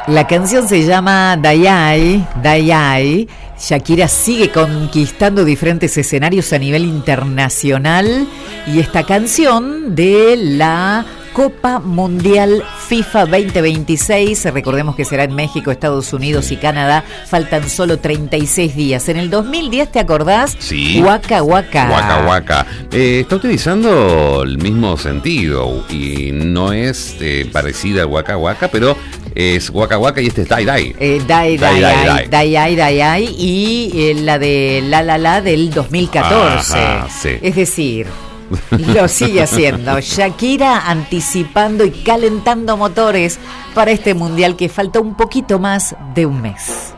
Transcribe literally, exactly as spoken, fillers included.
La canción se llama Dayay, Dayay. Shakira sigue conquistando diferentes escenarios a nivel internacional y esta canción de la Copa Mundial FIFA veinte veintiséis, recordemos que será en México, Estados Unidos y Canadá, faltan solo treinta y seis días. En el dos mil diez, ¿te acordás? Sí. Waka Waka. Waka Waka. Eh, está utilizando el mismo sentido y no es eh, parecida a Waka Waka, pero es Waka Waka y este es Dai Dai. Eh, Dai Dai Dai Dai Dai Dai y eh, la de La La La del dos mil catorce. Ajá, sí. Es decir, lo sigue haciendo. Shakira anticipando y calentando motores para este mundial que falta un poquito más de un mes.